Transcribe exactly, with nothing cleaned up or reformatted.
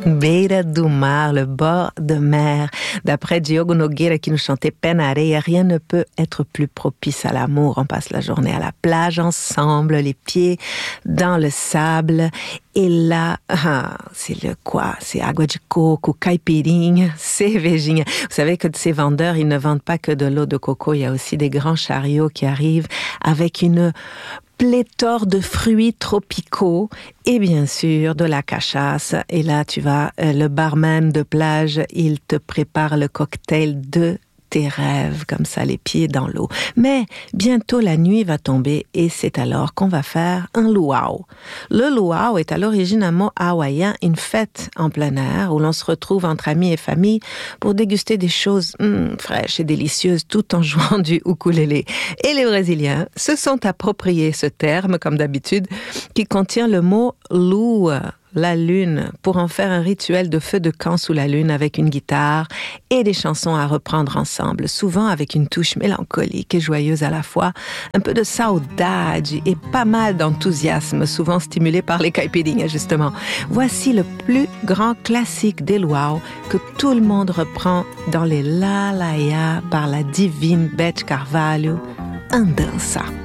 Beira do mar, le bord de mer. D'après Diogo Nogueira qui nous chantait Penareia, rien ne peut être plus propice à l'amour. On passe la journée à la plage ensemble, les pieds dans le sable. Et là, ah, c'est le quoi? C'est água de coco, caipirinha, cervejinha. Vous savez que ces vendeurs, ils ne vendent pas que de l'eau de coco. Il y a aussi des grands chariots qui arrivent avec une pléthore de fruits tropicaux et bien sûr de la cachasse. Et là, tu vas, le barman de plage, il te prépare le cocktail de tes rêves, comme ça, les pieds dans l'eau. Mais bientôt, la nuit va tomber et c'est alors qu'on va faire un luau. Le luau est à l'origine un mot hawaïen, une fête en plein air où l'on se retrouve entre amis et famille pour déguster des choses mm, fraîches et délicieuses tout en jouant du ukulélé. Et les Brésiliens se sont appropriés ce terme, comme d'habitude, qui contient le mot lua, la lune, pour en faire un rituel de feu de camp sous la lune avec une guitare et des chansons à reprendre ensemble, souvent avec une touche mélancolique et joyeuse à la fois, un peu de saudade et pas mal d'enthousiasme, souvent stimulé par les caipirinhas justement. Voici le plus grand classique des luau que tout le monde reprend dans les Lalaia par la divine Beth Carvalho, Andança.